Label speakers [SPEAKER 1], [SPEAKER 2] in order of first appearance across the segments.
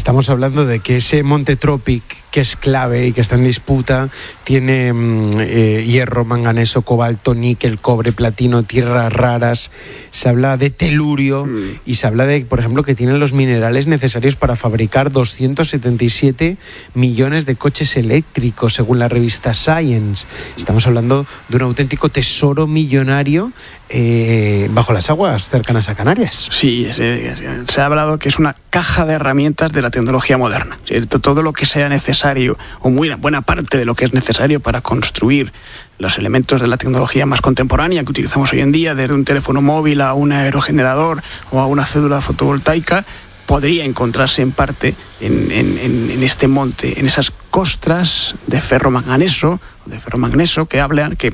[SPEAKER 1] estamos hablando de que ese monte Tropic, que es clave y que está en disputa, tiene hierro, manganeso, cobalto, níquel, cobre, platino, tierras raras. Se habla de telurio y se habla de, por ejemplo, que tienen los minerales necesarios para fabricar 277 millones de coches eléctricos, según la revista Science. Estamos hablando de un auténtico tesoro millonario bajo las aguas cercanas a Canarias.
[SPEAKER 2] Sí, se ha hablado que es una caja de herramientas de la tecnología moderna. Todo lo que sea necesario, o muy buena parte de lo que es necesario para construir los elementos de la tecnología más contemporánea que utilizamos hoy en día, desde un teléfono móvil a un aerogenerador o a una cédula fotovoltaica, podría encontrarse en parte en este monte, en esas costras de ferromagneso que hablan, que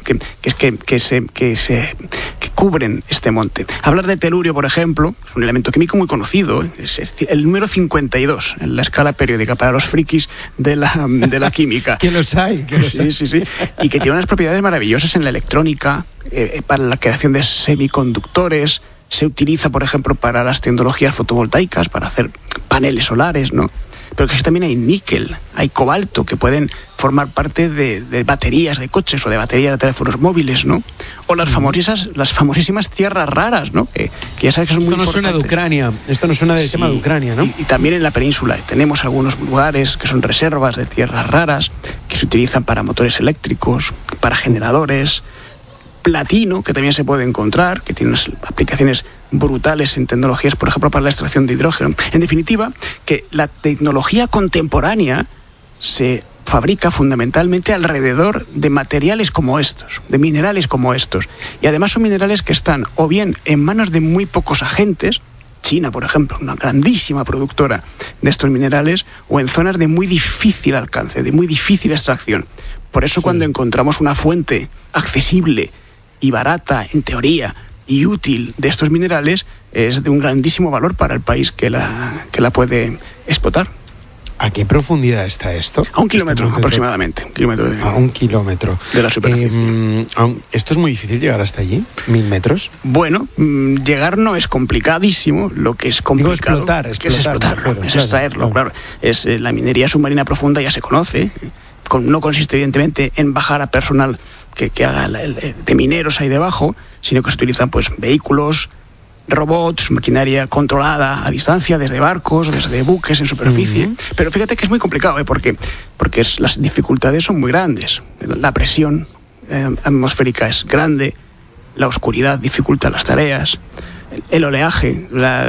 [SPEAKER 2] cubren este monte. Hablar de telurio, por ejemplo, es un elemento químico muy conocido, es el número 52 en la escala periódica para los frikis de la química.
[SPEAKER 1] ¿Qué los hay?
[SPEAKER 2] Sí. Y que tiene unas propiedades maravillosas en la electrónica, para la creación de semiconductores. Se utiliza, por ejemplo, para las tecnologías fotovoltaicas, para hacer paneles solares, ¿no? Pero que también hay níquel, hay cobalto, que pueden formar parte de baterías de coches o de baterías de teléfonos móviles, ¿no? O las famosísimas tierras raras, ¿no? Que ya sabes que son muy importantes. Esto no suena de
[SPEAKER 1] Ucrania, esto no suena del tema de Ucrania, ¿no?
[SPEAKER 2] Y también en la península tenemos algunos lugares que son reservas de tierras raras, que se utilizan para motores eléctricos, para generadores. Platino, que también se puede encontrar, que tiene unas aplicaciones brutales en tecnologías, por ejemplo, para la extracción de hidrógeno. En definitiva, que la tecnología contemporánea se fabrica fundamentalmente alrededor de materiales como estos, de minerales como estos. Y además son minerales que están o bien en manos de muy pocos agentes, China, por ejemplo, una grandísima productora de estos minerales, o en zonas de muy difícil alcance, de muy difícil extracción. Por eso cuando encontramos una fuente accesible y barata, en teoría, y útil de estos minerales, es de un grandísimo valor para el país que la puede explotar.
[SPEAKER 1] ¿A qué profundidad está esto?
[SPEAKER 2] A 1 kilómetro aproximadamente.
[SPEAKER 1] A 1 kilómetro.
[SPEAKER 2] De la superficie.
[SPEAKER 1] ¿Esto es muy difícil llegar hasta allí? ¿1.000 metros?
[SPEAKER 2] Bueno, llegar no es complicadísimo. Lo que es complicado es explotarlo, es extraerlo, claro. La minería submarina profunda ya se conoce. No consiste, evidentemente, en bajar a personal que haga de mineros ahí debajo, sino que se utilizan pues vehículos, robots, maquinaria controlada a distancia, desde barcos, desde buques en superficie. Pero fíjate que es muy complicado, porque las dificultades son muy grandes. La presión atmosférica es grande, la oscuridad dificulta las tareas, el oleaje,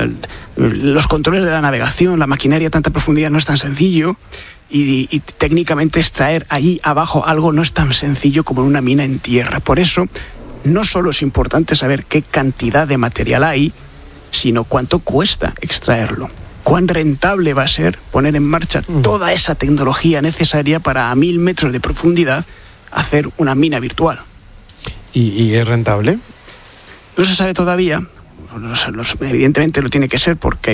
[SPEAKER 2] los controles de la navegación, la maquinaria a tanta profundidad no es tan sencillo. Y técnicamente extraer ahí abajo algo no es tan sencillo como en una mina en tierra. Por eso, no solo es importante saber qué cantidad de material hay, sino cuánto cuesta extraerlo. Cuán rentable va a ser poner en marcha toda esa tecnología necesaria para a 1.000 metros de profundidad hacer una mina virtual.
[SPEAKER 1] ¿Y es rentable?
[SPEAKER 2] No se sabe todavía. Evidentemente lo tiene que ser porque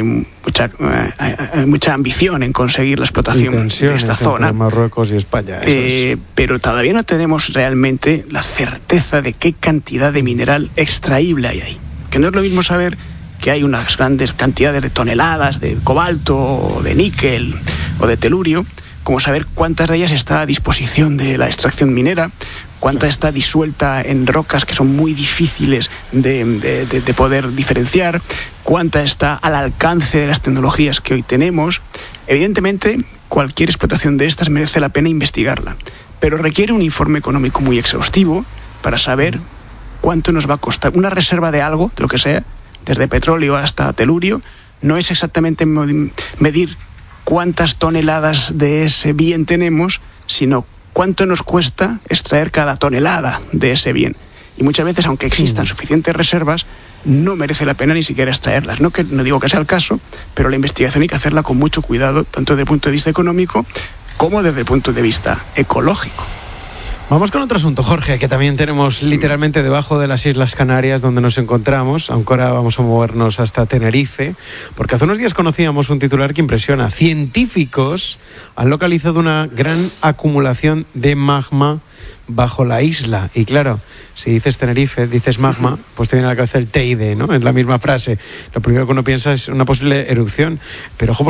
[SPEAKER 2] hay mucha ambición en conseguir la explotación de esta zona.
[SPEAKER 1] Entre Marruecos y España.
[SPEAKER 2] Pero todavía no tenemos realmente la certeza de qué cantidad de mineral extraíble hay ahí. Que no es lo mismo saber que hay unas grandes cantidades de toneladas de cobalto, o de níquel o de telurio, como saber cuántas de ellas está a disposición de la extracción minera, cuánta está disuelta en rocas que son muy difíciles de poder diferenciar, cuánta está al alcance de las tecnologías que hoy tenemos. Evidentemente, cualquier explotación de estas merece la pena investigarla, pero requiere un informe económico muy exhaustivo para saber cuánto nos va a costar. Una reserva de algo, de lo que sea, desde petróleo hasta telurio, no es exactamente medir cuántas toneladas de ese bien tenemos, sino cuánto nos cuesta extraer cada tonelada de ese bien. Y muchas veces, aunque existan suficientes reservas, no merece la pena ni siquiera extraerlas. No digo que sea el caso, pero la investigación hay que hacerla con mucho cuidado, tanto desde el punto de vista económico como desde el punto de vista ecológico.
[SPEAKER 1] Vamos con otro asunto, Jorge, que también tenemos literalmente debajo de las Islas Canarias donde nos encontramos, aunque ahora vamos a movernos hasta Tenerife, porque hace unos días conocíamos un titular que impresiona. Científicos han localizado una gran acumulación de magma bajo la isla. Y claro, si dices Tenerife, dices magma, pues te viene a la cabeza el Teide, ¿no? Es la misma frase. Lo primero que uno piensa es una posible erupción. Pero ojo,